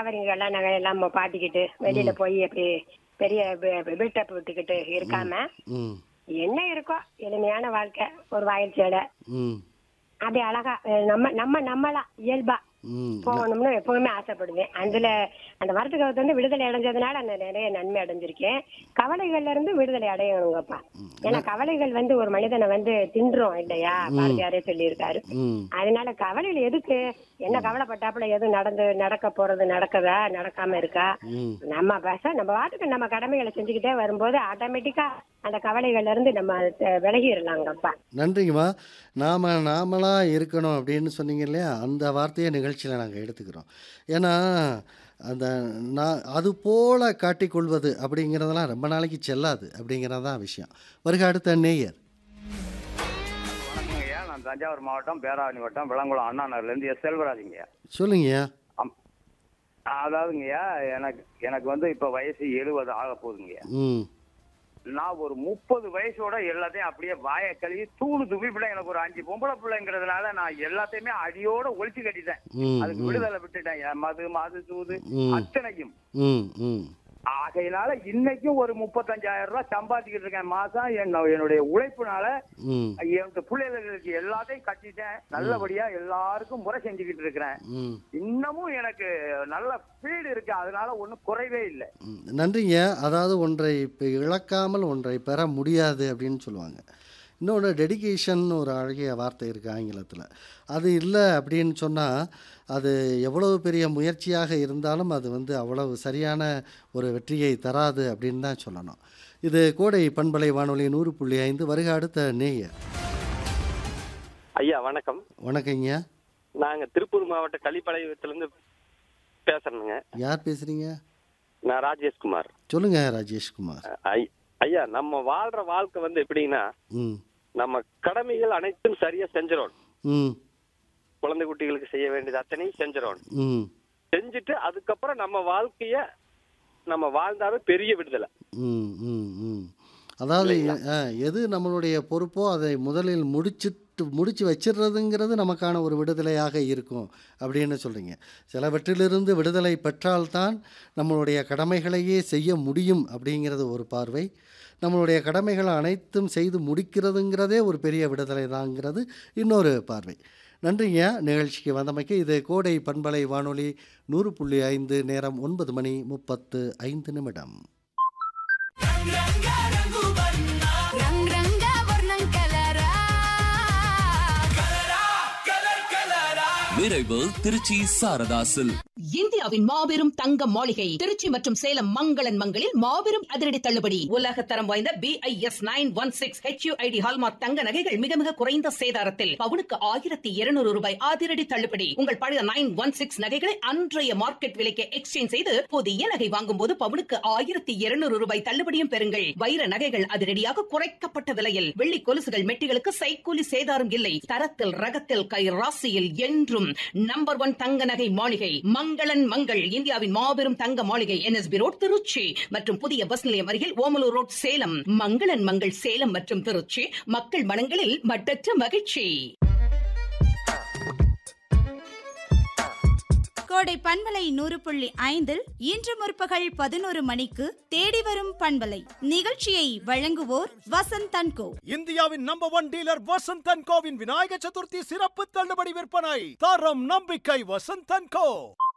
கவரிங்கெல்லாம் நகையெல்லாம் பாட்டிக்கிட்டு வெளியில போய் அப்படி பெரிய பில்டப் விட்டுக்கிட்டு இருக்காம என்ன இருக்கோ எளிமையான வாழ்க்கை, ஒரு வயல் சேலை அப்படி அழகா நம்மளா இயல்பா போகணும்னு எப்பவுமே ஆசைப்படுவேன். அந்த வரத்துக்கு வந்து விடுதலை அடைஞ்சதுனால அந்த நிறைய நன்மை அடைஞ்சிருக்கேன். கவலைகள்ல இருந்து விடுதலை அடையணுங்கப்பா. ஏன்னா கவலைகள் வந்து ஒரு மனிதனை வந்து தின்றோம் இல்லையா, பாரதியாரே சொல்லி இருக்காரு. அதனால கவலைகள் எதுக்கு, என்ன கவலைப்பட்டாப்புல எதுவும் நடக்க போறது நடக்குதா நடக்காம இருக்கா, நம்ம வாட்டுக்கு நம்ம கடமைகளை செஞ்சுக்கிட்டே வரும்போது ஆட்டோமேட்டிக்கா அந்த கவலைகள்ல இருந்து நம்ம விலகிடலாங்கப்பா. நன்றிங்கம்மா. நாமளா இருக்கணும் அப்படின்னு சொன்னீங்க இல்லையா, அந்த வார்த்தையை நிகழ்ச்சியில் நாங்கள் எடுத்துக்கிறோம். ஏன்னா அந்த அது போல காட்டிக்கொள்வது அப்படிங்கிறதெல்லாம் ரொம்ப நாளைக்கு செல்லாது அப்படிங்கிறதான் விஷயம். வருக அடுத்த நேயர். வணக்கங்கய்யா, நான் தஞ்சாவூர் மாவட்டம் பேராவணி வட்டம் விளங்குளம் அண்ணா நகர்லேருந்து செல்வராஜுங்கய்யா. சொல்லுங்கய்யா. அதாவதுங்கய்யா, எனக்கு வந்து இப்போ வயசு 70 ஆக போகுதுங்கய்யா. நான் ஒரு 30 வயசோட எல்லாத்தையும் அப்படியே வாயை கழுவி தூணு துவி பிள்ளை, எனக்கு ஒரு 5 பொம்பளை பிள்ளைங்கிறதுனால நான் எல்லாத்தையுமே அடியோட ஒழிச்சு கட்டிட்டேன். அதுக்கு விடுதலை விட்டுட்டேன். மது சூது அத்தனையும். ஆகையினால இன்னைக்கும் ஒரு 35,000 ரூபாய் சம்பாதிக்கிட்டு இருக்கேன் மாசம். என்னுடைய உழைப்புனால என் பிள்ளைகளுக்கு எல்லாத்தையும் கட்டிட்டேன். நல்லபடியா எல்லாருக்கும் முறை செஞ்சுக்கிட்டு இருக்கிறேன். இன்னமும் எனக்கு நல்ல ஸ்பீடு இருக்கு, அதனால ஒன்றும் குறைவே இல்லை. நன்றிங்க. அதாவது ஒன்றை இப்போ இழக்காமல் ஒன்றை பெற முடியாது அப்படின்னு சொல்லுவாங்க. இன்னொன்று டெடிகேஷன் ஒரு அழகிய வார்த்தை இருக்குது ஆங்கிலத்தில். அது இல்லை அப்படின்னு சொன்னால் அது எவ்வளவு பெரிய முயற்சியாக இருந்தாலும் அது வந்து அவ்வளவு சரியான ஒரு வெற்றியை தராது அப்படின்னு தான் சொல்லணும். இது கோடை பண்பலை வானொலி 100.5. வருக அடுத்த நேயர். ஐயா வணக்கம். வணக்கங்க. நாங்கள் திருப்பூர் மாவட்ட கள்ளிப்பாளையத்திலேருந்து பேசுகிறேங்க. யார் பேசுகிறீங்க? நான் ராஜேஷ்குமார். சொல்லுங்க ராஜேஷ்குமார். ஐயா, நம்ம வாழ்கிற வாழ்க்கை வந்து எப்படின்னா, நம்ம கடமைகள் அனைத்தும் சரியா செஞ்சிடணும். குழந்தை குட்டிகளுக்கு செய்ய வேண்டியது அத்தனையும் செஞ்சிடணும். செஞ்சுட்டு அதுக்கப்புறம் நம்ம வாழ்க்கைய நம்ம வாழ்ந்தாவே பெரிய விடுதலை. அதாவது எது நம்மளுடைய பொறுப்போ அதை முதலில் முடிச்சு வச்சிடுறதுங்கிறது நமக்கான ஒரு விடுதலையாக இருக்கும் அப்படின்னு சொல்கிறீங்க. சிலவற்றிலிருந்து விடுதலை பெற்றால்தான் நம்மளுடைய கடமைகளையே செய்ய முடியும் அப்படிங்கிறது ஒரு பார்வை. நம்மளுடைய கடமைகளை அனைத்தும் செய்து முடிக்கிறதுங்கிறதே ஒரு பெரிய விடுதலை தாங்கிறது இன்னொரு பார்வை. நன்றிங்க நிகழ்ச்சிக்கு வந்தமைக்கு. இது கோடை பண்பலை வானொலி 100.5. நேரம் 9:35. விரைவு திருச்சி சாரதாசில். இந்தியாவின் மாபெரும் தங்க மாளிகை திருச்சி மற்றும் சேலம் மங்களன் மங்களில் மாபெரும் அதிரடி தள்ளுபடி. உலக தரம் வாய்ந்த BIS 916 HUID ஹால்மார்க் தங்க நகைகள் மிக மிக குறைந்த சேதாரத்தில் பவுனுக்கு 1200 ரூபாய் அதிரடி தள்ளுபடி. உங்கள் பழைய 916 நகைகளை அன்றைய மார்க்கெட் விலைக்கு எக்ஸ்சேஞ்ச் செய்து புதிய நகை வாங்கும் போது பவுனுக்கு 1200 ரூபாய் தள்ளுபடியும் பெறுங்கள். வைர நகைகள் அதிரடியாக குறைக்கப்பட்ட விலையில். வெள்ளி கொலுசுகள் மெட்டிகளுக்கு சைக்கூலி சேதாரம் இல்லை. தரத்தில் ரகத்தில் கை ராசியில் என்றும் நம்பர் 1 தங்க நகை மாளிகை மங்களன் மங்கள். இந்தியாவின் மாபெரும் தங்க மாளிகை NSB ரோட் திருச்சி மற்றும் புதிய பஸ் நிலையம் அருகில் ஓமலூர் ரோட் சேலம். மங்களன் மங்கள் சேலம் மற்றும் திருச்சி. மக்கள் மனங்களில் மட்டற்ற மகிழ்ச்சி. கோடை பண்பலை 100.5 இன்று முற்பகல் 11 மணிக்கு தேடி வரும் பண்பலை நிகழ்ச்சியை வழங்குவோர் வசந்த் அண்ட் கோ. இந்தியாவின் number 1 dealer Vasanth and CoWIN Vinayaka Chaturthi சிறப்பு தள்ளுபடி விற்பனை. தரம் நம்பிக்கை வசந்த் அண்ட் கோ.